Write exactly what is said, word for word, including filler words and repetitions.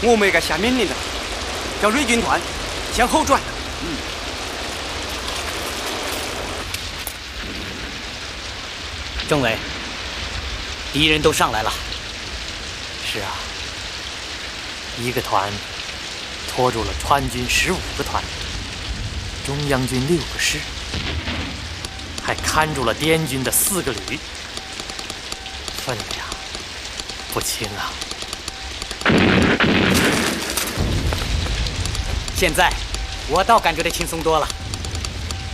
我们该下命令了，叫瑞军团向后转。嗯。 政委，敌人都上来了。是啊，一个团拖住了川军十五个团，中央军六个师，还看住了滇军的四个旅，分量不轻啊！现在我倒感觉得轻松多了。